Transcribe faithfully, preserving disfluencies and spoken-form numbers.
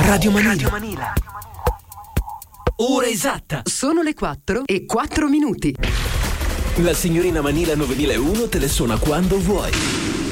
Radio Manila. Ora esatta. Sono le quattro e quattro minuti. La signorina Manila novantuno te le suona quando vuoi.